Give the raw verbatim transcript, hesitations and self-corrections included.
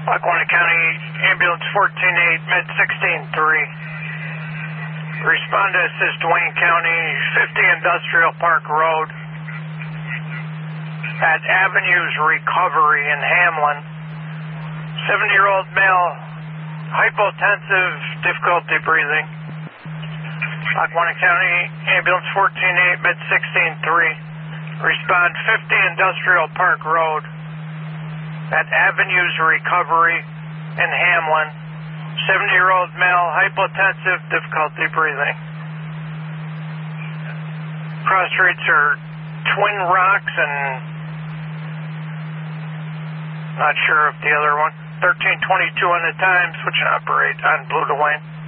Lackawanna County Ambulance fourteen eight, Med sixteen three. Respond to assist Wayne County, fifty Industrial Park Road at Avenues Recovery in Hamlin. seventy-year-old male, hypotensive, difficulty breathing. Lackawanna County Ambulance fourteen eight, Med sixteen three. Respond fifty Industrial Park Road at Avenues Recovery in Hamlin. seventy-year-old male, hypotensive, difficulty breathing. Cross streets are Twin Rocks and not sure of the other one. thirteen twenty-two on the time, switch and operate on Blue to Wayne.